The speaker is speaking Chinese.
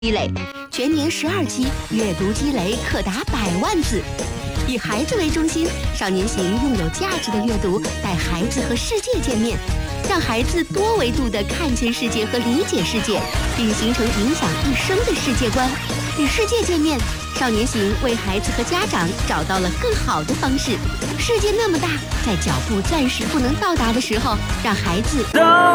积累，全年12期，阅读积累可达100万字。以孩子为中心，少年行用有价值的阅读带孩子和世界见面，让孩子多维度地看见世界和理解世界，并形成影响一生的世界观。与世界见面，少年行为孩子和家长找到了更好的方式。世界那么大，在脚步暂时不能到达的时候，让孩子